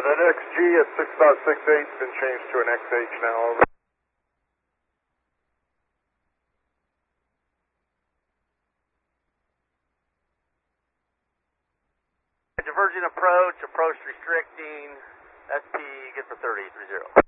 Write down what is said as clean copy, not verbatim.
That XG at 6.68 has been changed to an XH now. Over. Divergent approach restricting, SP, good for 30, 30.